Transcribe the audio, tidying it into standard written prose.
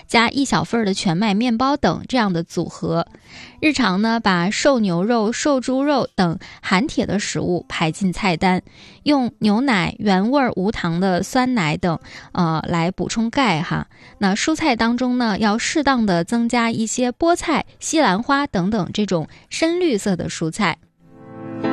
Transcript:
加一小份的全麦面包等这样的组合。日常呢，把瘦牛肉、瘦猪肉等含铁的食物排进菜单，用牛奶、原味无糖的酸奶等来补充钙哈。那蔬菜当中呢，要适当的增加一些菠菜、西兰花等等这种深绿色的蔬菜。